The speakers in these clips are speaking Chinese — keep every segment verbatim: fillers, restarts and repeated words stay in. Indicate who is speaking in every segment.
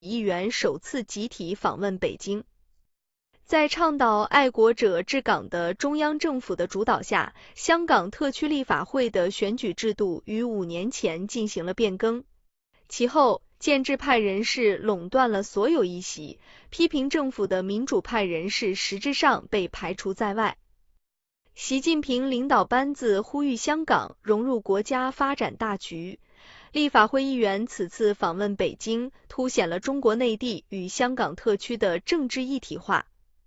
Speaker 1: 议员首次集体访问北京。在倡导爱国者治港的中央政府的主导下，香港特区立法会的选举制度于五年前进行了变更。其后，建制派人士垄断了所有议席，批评政府的民主派人士实质上被排除在外。习近平领导班子呼吁香港融入国家发展大局。立法会议员此次访问北京，凸显了中国内地与香港特区的政治一体化。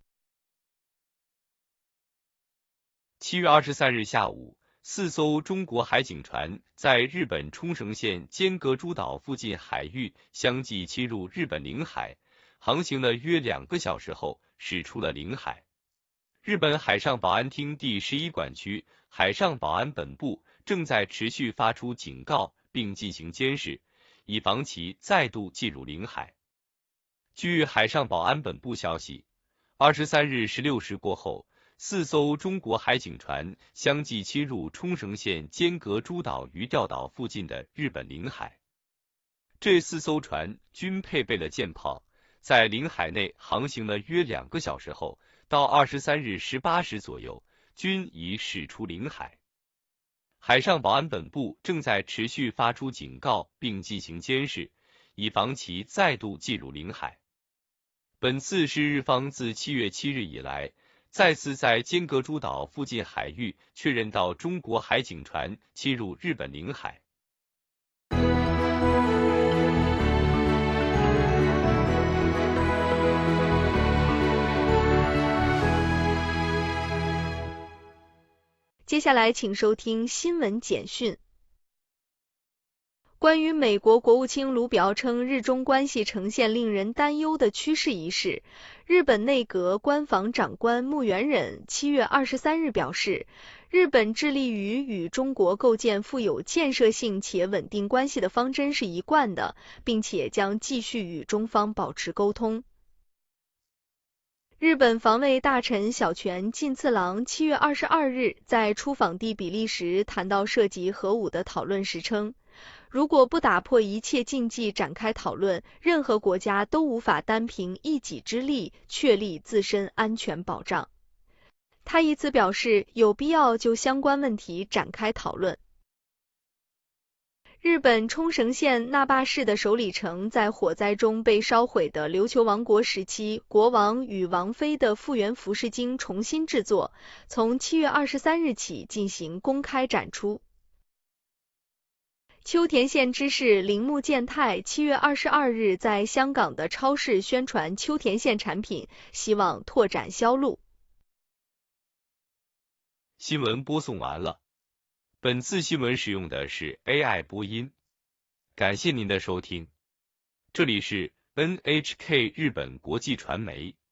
Speaker 2: 七月二十三日下午，四艘中国海警船在日本冲绳县尖阁诸岛附近海域相继侵入日本领海，航行了约两个小时后驶出了领海。日本海上保安厅第十一管区海上保安本部正在持续发出警告并进行监视，以防其再度进入领海。据海上保安本部消息，二十三日十六时过后，四艘中国海警船相继侵入冲绳县尖阁诸岛鱼钓岛附近的日本领海。这四艘船均配备了舰炮，在领海内航行了约两个小时后，到二十三日十八时左右，均已驶出领海。海上保安本部正在持续发出警告并进行监视，以防其再度进入领海。本次是日方自七月七日以来，再次在尖阁诸岛附近海域确认到中国海警船侵入日本领海。
Speaker 1: 接下来请收听新闻简讯。关于美国国务卿卢比奥称日中关系呈现令人担忧的趋势一事，日本内阁官房长官木原忍七月二十三日表示，日本致力于与中国构建富有建设性且稳定关系的方针是一贯的，并且将继续与中方保持沟通。日本防卫大臣小泉进次郎七月二十二日在出访地比利时谈到涉及核武的讨论时称，如果不打破一切禁忌展开讨论，任何国家都无法单凭一己之力确立自身安全保障。他以此表示有必要就相关问题展开讨论。日本冲绳县那霸市的首里城在火灾中被烧毁的琉球王国时期国王与王妃的复原服饰经重新制作，从七月二十三日起进行公开展出。秋田县知事铃木健太七月二十二日在香港的超市宣传秋田县产品，希望拓展销路。
Speaker 2: 新闻播送完了。本次新闻使用的是 A I 播音，感谢您的收听。这里是 N H K 日本国际传媒。